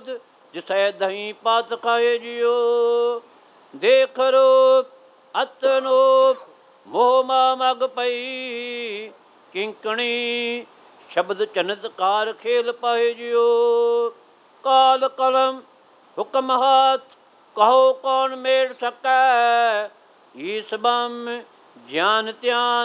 क्रोध जिसै दही पात खाए जियो। देख रूप अतनूप मोह मग पई, किंकणी शब्द चनत्कार खेल पाए जियो। काल कलम हुक्म हाथ कहो कौन मेड़ सकै, ईस बम ज्ञान त्यान